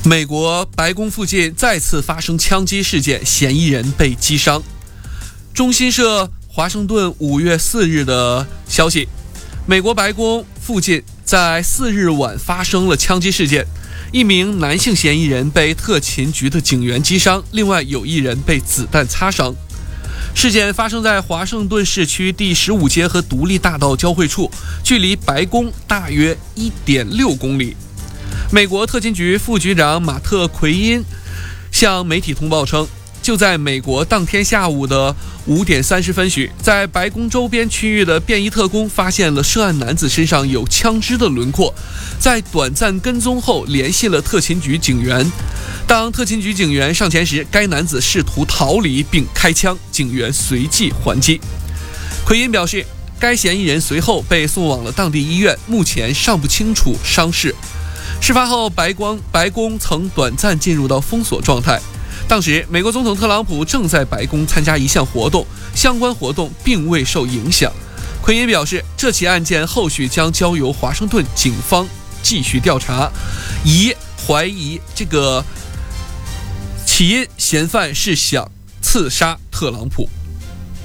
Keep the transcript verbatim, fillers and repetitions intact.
美国白宫附近再次发生枪击事件，嫌疑人被击伤。中新社华盛顿五月四日的消息，美国白宫附近在四日晚发生了枪击事件，一名男性嫌疑人被特勤局的警员击伤，另外有一人被子弹擦伤。事件发生在华盛顿市区第十五街和独立大道交汇处，距离白宫大约 一点六公里。美国特勤局副局长马特·奎因向媒体通报称，就在美国当天下午的五点三十分许，在白宫周边区域的便衣特工发现了涉案男子身上有枪支的轮廓，在短暂跟踪后联系了特勤局警员。当特勤局警员上前时，该男子试图逃离并开枪，警员随即还击。奎因表示，该嫌疑人随后被送往了当地医院，目前尚不清楚伤势。事发后，白宫白宫曾短暂进入到封锁状态。当时，美国总统特朗普正在白宫参加一项活动，相关活动并未受影响。奎因表示，这起案件后续将交由华盛顿警方继续调查，疑怀疑这个起因嫌犯是想刺杀特朗普。